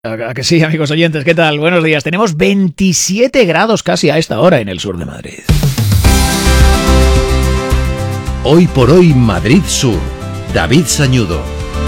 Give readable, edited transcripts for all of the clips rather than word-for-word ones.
¿A que sí, amigos oyentes? ¿Qué tal? Buenos días. Tenemos 27 grados casi a esta hora en el sur de Madrid. Hoy por hoy Madrid Sur. David Sañudo.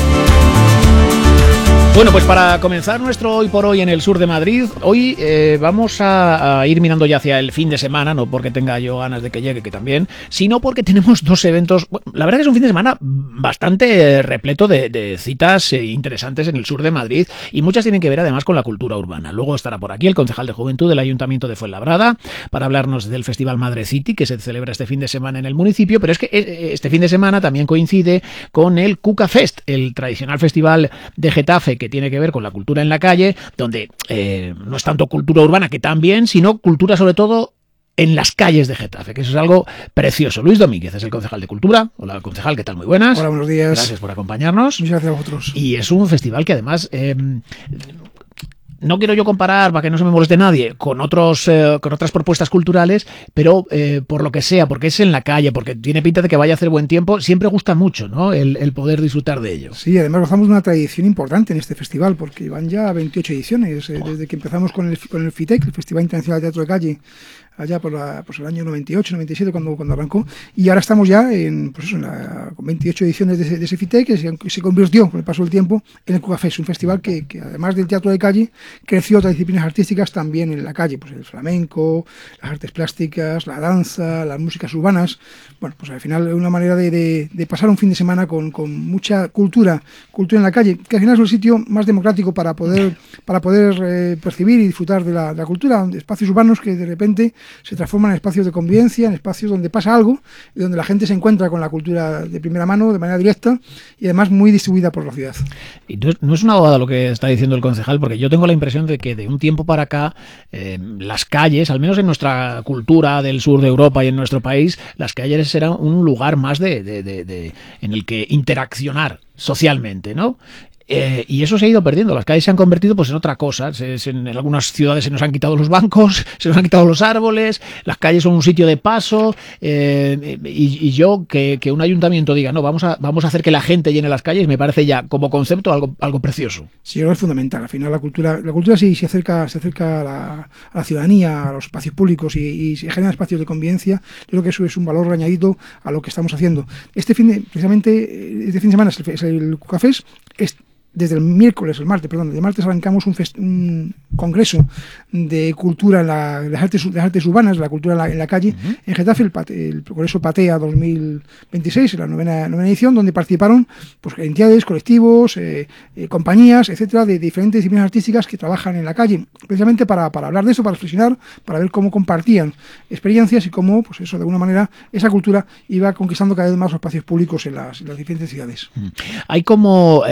Bueno, pues para comenzar nuestro Hoy por Hoy en el sur de Madrid, hoy vamos a ir mirando ya hacia el fin de semana, no porque tenga yo ganas de que llegue, que también, sino porque tenemos dos eventos. Bueno, la verdad que es un fin de semana bastante repleto de citas interesantes en el sur de Madrid, y muchas tienen que ver además con la cultura urbana. Luego estará por aquí el concejal de Juventud del Ayuntamiento de Fuenlabrada para hablarnos del Festival Madre City, que se celebra este fin de semana en el municipio, pero es que este fin de semana también coincide con el Cuca Fest, el tradicional festival de Getafe que tiene que ver con la cultura en la calle, donde no es tanto cultura urbana, que también, sino cultura sobre todo en las calles de Getafe, que eso es algo precioso. Luis Domínguez es el concejal de Cultura. Hola, concejal, ¿qué tal? Muy buenas. Hola, buenos días. Gracias por acompañarnos. Muchas gracias a vosotros. Y es un festival que además... no quiero yo comparar, para que no se me moleste nadie, con otras propuestas culturales, pero por lo que sea, porque es en la calle, porque tiene pinta de que vaya a hacer buen tiempo, siempre gusta mucho, ¿no? El poder disfrutar de ello. Sí, además gozamos de una tradición importante en este festival, porque van ya 28 ediciones, desde que empezamos con el FITEC, el Festival Internacional de Teatro de Calle, allá por el año 98, 97, cuando arrancó, y ahora estamos ya con 28 ediciones de ese FITEC, que se convirtió con el paso del tiempo en el Cuca Fest, un festival que además del teatro de calle, creció otras disciplinas artísticas también en la calle, pues el flamenco, las artes plásticas, la danza, las músicas urbanas. Bueno, pues al final es una manera de pasar un fin de semana con mucha cultura en la calle, que al final es el sitio más democrático para poder percibir y disfrutar de la cultura, de espacios urbanos que de repente se transforman en espacios de convivencia, en espacios donde pasa algo y donde la gente se encuentra con la cultura de primera mano, de manera directa y además muy distribuida por la ciudad. Y no es una bobada lo que está diciendo el concejal, porque yo tengo la impresión de que de un tiempo para acá las calles, al menos en nuestra cultura del sur de Europa y en nuestro país, las calles eran un lugar más en el que interaccionar socialmente, ¿no? Y eso se ha ido perdiendo. Las calles se han convertido pues en otra cosa. En algunas ciudades se nos han quitado los bancos, se nos han quitado los árboles, las calles son un sitio de paso, y yo que un ayuntamiento diga no, vamos a hacer que la gente llene las calles, me parece ya como concepto algo precioso. Sí, es fundamental. Al final la cultura sí se acerca a la ciudadanía, a los espacios públicos y se generan espacios de convivencia. Yo creo que eso es un valor añadido a lo que estamos haciendo. Este fin de semana es el Cuca Fest. Desde el martes arrancamos un congreso de cultura en las artes urbanas, la cultura en la calle, en Getafe, el Congreso Patea 2026, la novena edición, donde participaron pues entidades, colectivos, compañías, etcétera, de diferentes disciplinas artísticas que trabajan en la calle, precisamente para hablar de eso, para reflexionar, para ver cómo compartían experiencias y cómo, pues eso, de alguna manera, esa cultura iba conquistando cada vez más los espacios públicos en las diferentes ciudades. Hay como...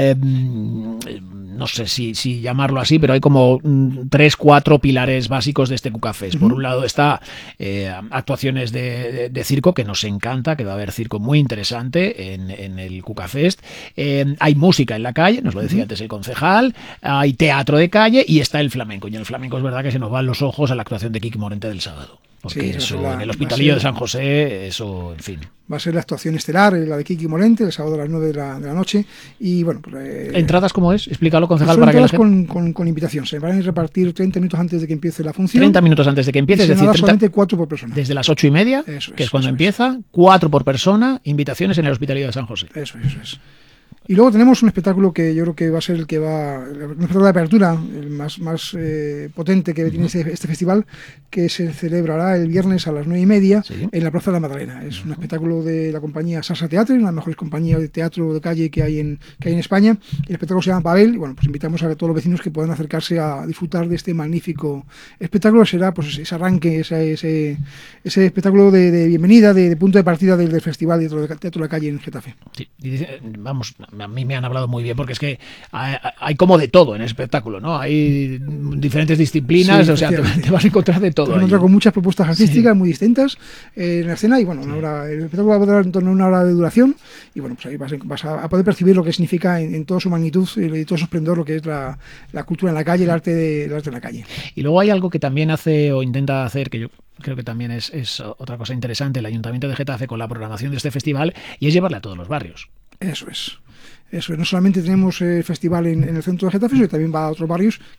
no sé si llamarlo así, pero hay como 3-4 pilares básicos de este Cuca Fest. Por un lado está actuaciones de circo, que nos encanta, que va a haber circo muy interesante en el Cuca Fest. Hay música en la calle, nos lo decía antes el concejal, hay teatro de calle y está el flamenco. Y en el flamenco es verdad que se nos van los ojos a la actuación de Kiki Morente del sábado. Porque sí, eso, en el Hospitalillo de San José, eso, en fin. Va a ser la actuación estelar, la de Kiki Morente, el sábado a las 9 de la noche. Y bueno, pues, ¿entradas cómo es? Explícalo, concejal, son para que la gente... con invitación. Se van a repartir 30 minutos antes de que empiece la función. 30 minutos antes de que empiece, es decir, solamente 4 por persona. Desde las 8:30, que es cuando empieza, 4 por persona, invitaciones en el Hospitalillo de San José. Eso es. Y luego tenemos un espectáculo que yo creo que va a ser un espectáculo de apertura, el más potente que tiene este festival, que se celebrará el viernes a las 9:30 en la Plaza de la Magdalena. Es un espectáculo de la compañía Salsa Teatre, una de las mejores compañías de teatro de calle que hay en España. El espectáculo se llama Babel, y bueno, pues invitamos a todos los vecinos que puedan acercarse a disfrutar de este magnífico espectáculo. Será pues ese arranque, ese espectáculo de bienvenida, de punto de partida del Festival de Teatro de la Calle en Getafe. Sí, vamos, a mí me han hablado muy bien, porque es que hay como de todo en el espectáculo, ¿no? Hay diferentes disciplinas, sí, o sea, te vas a encontrar de todo. Te vas a encontrar con muchas propuestas artísticas muy distintas en la escena, y bueno, el espectáculo va a durar en torno a 1 hora de duración, y bueno, pues ahí vas a poder percibir lo que significa en toda su magnitud y todo su esplendor lo que es la cultura en la calle, el arte en la calle. Y luego hay algo que también hace o intenta hacer, que yo creo que también es otra cosa interesante, el Ayuntamiento de Getafe con la programación de este festival, y es llevarle a todos los barrios. Eso es. Eso, no solamente tenemos el festival en el centro de Getafe, sino que también va a otros barrios